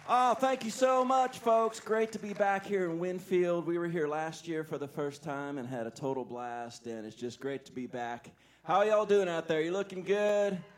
Oh, thank you so much, folks. Great to be back here in Winfield. We were here last year for the first time and had a total blast, and it's just great to be back. How y'all doing out there? You looking good?